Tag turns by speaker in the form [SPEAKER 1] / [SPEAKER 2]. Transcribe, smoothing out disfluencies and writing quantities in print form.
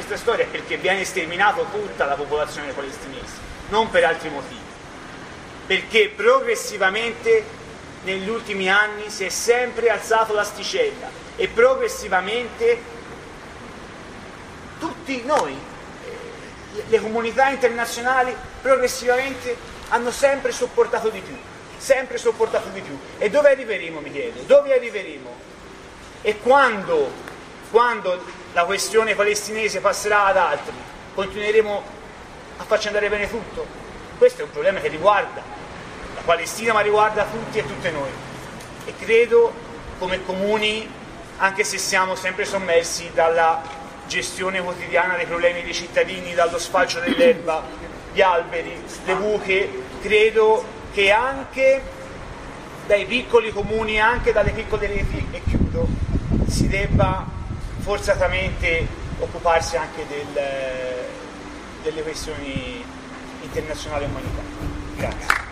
[SPEAKER 1] nostra storia è perché viene sterminata tutta la popolazione palestinese, non per altri motivi, perché progressivamente negli ultimi anni si è sempre alzato l'asticella e progressivamente tutti noi, le comunità internazionali, progressivamente hanno sempre sopportato di più, sempre sopportato di più. E dove arriveremo, mi chiedo? Dove arriveremo? E quando la questione palestinese passerà ad altri, continueremo a farci andare bene tutto? Questo è un problema che riguarda la Palestina, ma riguarda tutti e tutte noi. E credo, come comuni, anche se siamo sempre sommersi dalla gestione quotidiana dei problemi dei cittadini, dallo sfalcio dell'erba, gli alberi, le buche, credo che anche dai piccoli comuni, anche dalle piccole reti, e chiudo, si debba forzatamente occuparsi anche delle questioni internazionali e umanitarie. Grazie.